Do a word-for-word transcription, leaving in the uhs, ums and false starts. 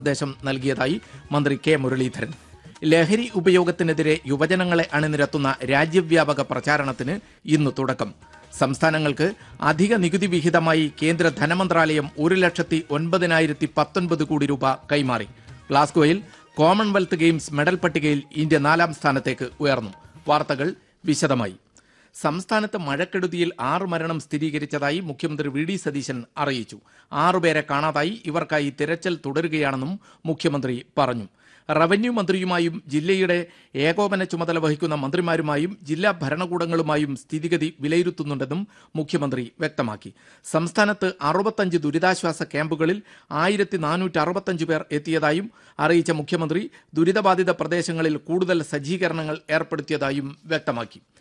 നിർദ്ദേശം നൽകിയതായി മന്ത്രി കെ മുരളീധരൻ. ലഹരി ഉപയോഗത്തിനെതിരെ യുവജനങ്ങളെ അണിനിരത്തുന്ന രാജ്യവ്യാപക പ്രചാരണത്തിന് ഇന്ന് തുടക്കം. സംസ്ഥാനങ്ങൾക്ക് അധിക നികുതി വിഹിതമായി കേന്ദ്ര ധനമന്ത്രാലയം ഒരു ലക്ഷത്തി ഒൻപതിനായിരത്തി പത്തൊൻപത് കോടി രൂപ കൈമാറി. ഗ്ലാസ്ഗോയിൽ കോമൺവെൽത്ത് ഗെയിംസ് മെഡൽ പട്ടികയിൽ ഇന്ത്യ നാലാം സ്ഥാനത്തേക്ക് ഉയർന്നു. വാർത്തകൾ വിശദമായി. സംസ്ഥാനത്ത് മഴക്കെടുതിയിൽ ആറ് മരണം സ്ഥിരീകരിച്ചതായി മുഖ്യമന്ത്രി വി ഡി സതീശൻ അറിയിച്ചു. ആറുപേരെ കാണാതായി. ഇവർക്കായി തിരച്ചിൽ തുടരുകയാണെന്നും മുഖ്യമന്ത്രി പറഞ്ഞു. റവന്യൂ മന്ത്രിയുമായും ജില്ലയുടെ ഏകോപന ചുമതല വഹിക്കുന്ന മന്ത്രിമാരുമായും ജില്ലാ ഭരണകൂടങ്ങളുമായും സ്ഥിതിഗതി വിലയിരുത്തുന്നുണ്ടെന്നും മുഖ്യമന്ത്രി വ്യക്തമാക്കി. സംസ്ഥാനത്ത് അറുപത്തഞ്ച് ദുരിതാശ്വാസ ക്യാമ്പുകളിൽ ആയിരത്തി നാനൂറ്റി അറുപത്തഞ്ച് പേർ എത്തിയതായും അറിയിച്ച മുഖ്യമന്ത്രി ദുരിതബാധിത പ്രദേശങ്ങളിൽ കൂടുതൽ സജ്ജീകരണങ്ങൾ ഏർപ്പെടുത്തിയതായും വ്യക്തമാക്കി.